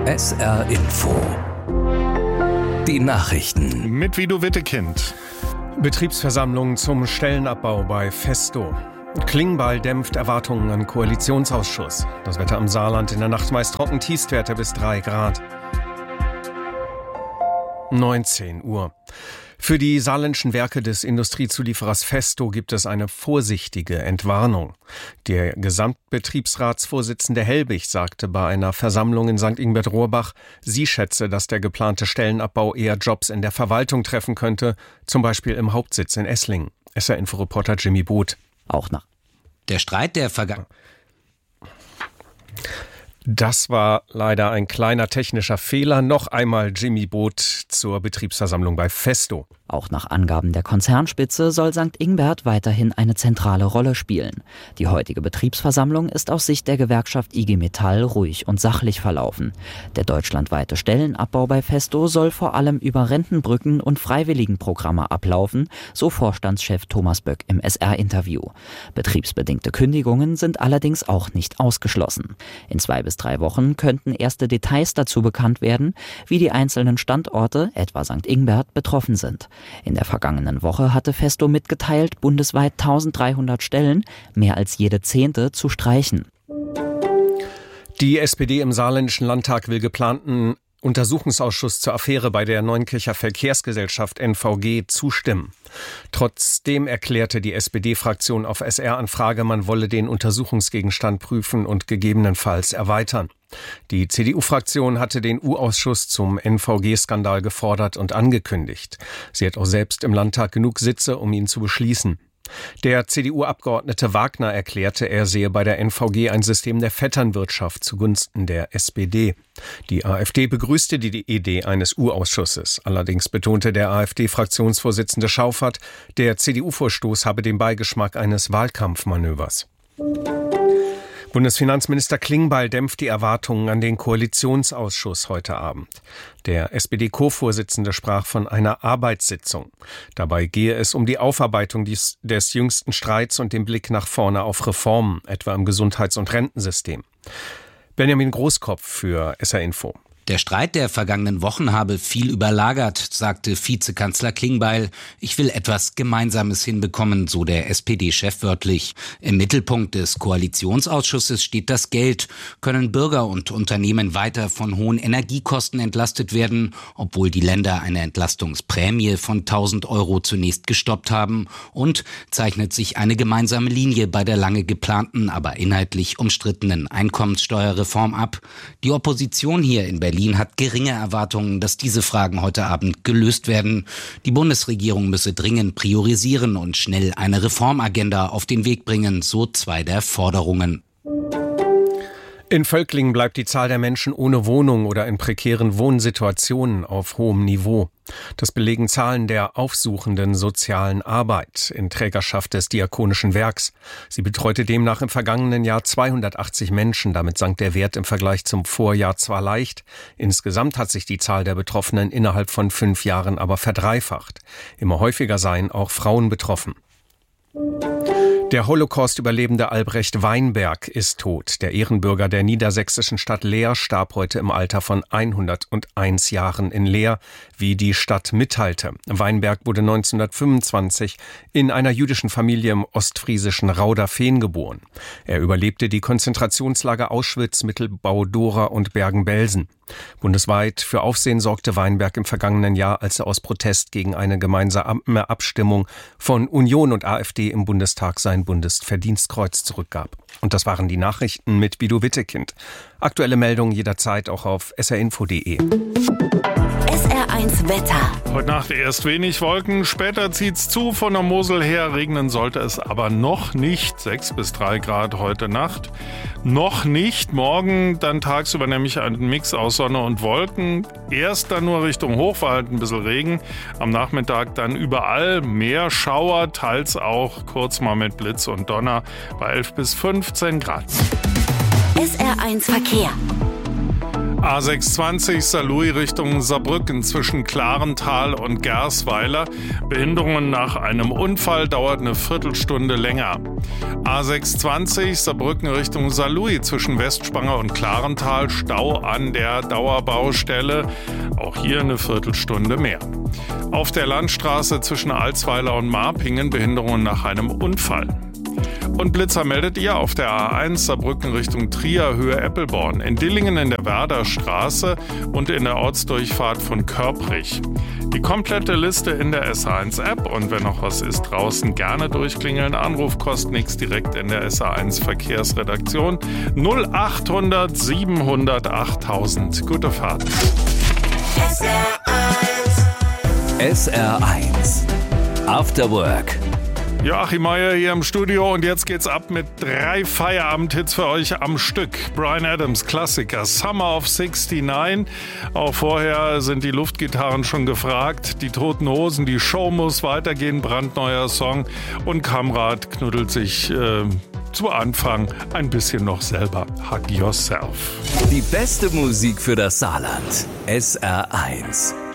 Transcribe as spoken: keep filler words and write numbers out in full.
S R Info. Die Nachrichten. Mit Vido Wittekind. Betriebsversammlung zum Stellenabbau bei Festo. Klingbeil dämpft Erwartungen an Koalitionsausschuss. Das Wetter am Saarland in der Nacht meist trocken, Tiefstwerte bis drei Grad. neunzehn Uhr. Für die saarländischen Werke des Industriezulieferers Festo gibt es eine vorsichtige Entwarnung. Der Gesamtbetriebsratsvorsitzende Helbig sagte bei einer Versammlung in Sankt Ingbert-Rohrbach, sie schätze, dass der geplante Stellenabbau eher Jobs in der Verwaltung treffen könnte, zum Beispiel im Hauptsitz in Esslingen. S R-Info-Reporter Jimmy Boot. Auch nach. Der Streit der Vergangenheit. Das war leider ein kleiner technischer Fehler. Noch einmal Jimmy Boot zur Betriebsversammlung bei Festo. Auch nach Angaben der Konzernspitze soll Sankt Ingbert weiterhin eine zentrale Rolle spielen. Die heutige Betriebsversammlung ist aus Sicht der Gewerkschaft I G Metall ruhig und sachlich verlaufen. Der deutschlandweite Stellenabbau bei Festo soll vor allem über Rentenbrücken und Freiwilligenprogramme ablaufen, so Vorstandschef Thomas Böck im S R-Interview. Betriebsbedingte Kündigungen sind allerdings auch nicht ausgeschlossen. In zwei bis drei Wochen könnten erste Details dazu bekannt werden, wie die einzelnen Standorte, etwa Sankt Ingbert, betroffen sind. In der vergangenen Woche hatte Festo mitgeteilt, bundesweit eintausenddreihundert Stellen, mehr als jede zehnte, zu streichen. Die S P D im Saarländischen Landtag will geplanten Untersuchungsausschuss zur Affäre bei der Neunkircher Verkehrsgesellschaft N V G zustimmen. Trotzdem erklärte die S P D-Fraktion auf S R-Anfrage, man wolle den Untersuchungsgegenstand prüfen und gegebenenfalls erweitern. Die C D U-Fraktion hatte den U-Ausschuss zum N V G-Skandal gefordert und angekündigt. Sie hat auch selbst im Landtag genug Sitze, um ihn zu beschließen. Der C D U-Abgeordnete Wagner erklärte, er sehe bei der N V G ein System der Vetternwirtschaft zugunsten der S P D. Die AfD begrüßte die Idee eines U-Ausschusses. Allerdings betonte der AfD-Fraktionsvorsitzende Schauffert, der C D U-Vorstoß habe den Beigeschmack eines Wahlkampfmanövers. Bundesfinanzminister Klingbeil dämpft die Erwartungen an den Koalitionsausschuss heute Abend. Der S P D-Co-Vorsitzende sprach von einer Arbeitssitzung. Dabei gehe es um die Aufarbeitung des, des jüngsten Streits und den Blick nach vorne auf Reformen, etwa im Gesundheits- und Rentensystem. Benjamin Großkopf für S R-Info. Der Streit der vergangenen Wochen habe viel überlagert, sagte Vizekanzler Klingbeil. Ich will etwas Gemeinsames hinbekommen, so der S P D-Chef wörtlich. Im Mittelpunkt des Koalitionsausschusses steht das Geld. Können Bürger und Unternehmen weiter von hohen Energiekosten entlastet werden, obwohl die Länder eine Entlastungsprämie von tausend Euro zunächst gestoppt haben? Und zeichnet sich eine gemeinsame Linie bei der lange geplanten, aber inhaltlich umstrittenen Einkommenssteuerreform ab? Die Opposition hier in Berlin Berlin hat geringe Erwartungen, dass diese Fragen heute Abend gelöst werden. Die Bundesregierung müsse dringend priorisieren und schnell eine Reformagenda auf den Weg bringen, so zwei der Forderungen. In Völklingen bleibt die Zahl der Menschen ohne Wohnung oder in prekären Wohnsituationen auf hohem Niveau. Das belegen Zahlen der aufsuchenden sozialen Arbeit in Trägerschaft des Diakonischen Werks. Sie betreute demnach im vergangenen Jahr zweihundertachtzig Menschen. Damit sank der Wert im Vergleich zum Vorjahr zwar leicht. Insgesamt hat sich die Zahl der Betroffenen innerhalb von fünf Jahren aber verdreifacht. Immer häufiger seien auch Frauen betroffen. Der Holocaust-Überlebende Albrecht Weinberg ist tot. Der Ehrenbürger der niedersächsischen Stadt Leer starb heute im Alter von hunderteins Jahren in Leer, wie die Stadt mitteilte. Weinberg wurde neunzehnhundertfünfundzwanzig in einer jüdischen Familie im ostfriesischen Rauderfehn geboren. Er überlebte die Konzentrationslager Auschwitz, Mittelbau Dora und Bergen-Belsen. Bundesweit für Aufsehen sorgte Weinberg im vergangenen Jahr, als er aus Protest gegen eine gemeinsame Abstimmung von Union und AfD im Bundestag sein Bundesverdienstkreuz zurückgab. Und das waren die Nachrichten mit Vido Wittekind. Aktuelle Meldungen jederzeit auch auf s r info punkt d e. S R eins Wetter. Heute Nacht erst wenig Wolken, später zieht's zu. Von der Mosel her regnen sollte es aber noch nicht. sechs bis drei Grad heute Nacht. Noch nicht. Morgen dann tagsüber nämlich ein Mix aus Sonne und Wolken. Erst dann nur Richtung Hochwald ein bisschen Regen. Am Nachmittag dann überall mehr Schauer, teils auch kurz mal mit Blitz und Donner bei elf bis fünfzehn Grad. S R eins Verkehr. A sechshundertzwanzig Saarlouis Richtung Saarbrücken zwischen Klarental und Gersweiler. Behinderungen nach einem Unfall, dauert eine Viertelstunde länger. A sechshundertzwanzig Saarbrücken Richtung Saarlouis zwischen Westspanger und Klarental. Stau an der Dauerbaustelle. Auch hier eine Viertelstunde mehr. Auf der Landstraße zwischen Alsweiler und Marpingen Behinderungen nach einem Unfall. Und Blitzer meldet ihr auf der A eins Saarbrücken Richtung Trier, Höhe Eppelborn, in Dillingen in der Werderstraße und in der Ortsdurchfahrt von Körprich. Die komplette Liste in der S A eins App und wenn noch was ist draußen, gerne durchklingeln. Anruf kostet nichts, direkt in der S A eins Verkehrsredaktion null achthundert siebenhundert achttausend. Gute Fahrt. S R eins. S R eins After Work. Joachim Meier hier im Studio und jetzt geht's ab mit drei Feierabendhits für euch am Stück. Bryan Adams Klassiker Summer of sixty-nine. Auch vorher sind die Luftgitarren schon gefragt. Die Toten Hosen, die Show muss weitergehen, brandneuer Song. Und Kamrat knuddelt sich äh, zu Anfang ein bisschen noch selber. Hug Yourself. Die beste Musik für das Saarland. S R eins.